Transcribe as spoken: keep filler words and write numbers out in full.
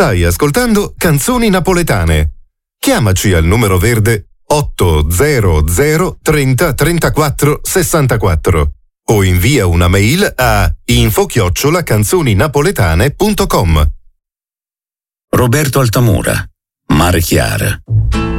Stai ascoltando Canzoni Napoletane. Chiamaci al numero verde otto zero zero trenta trentaquattro sessantaquattro o invia una mail a info chiocciola canzoninapoletane punto com. Roberto Altamura, Mare Chiara.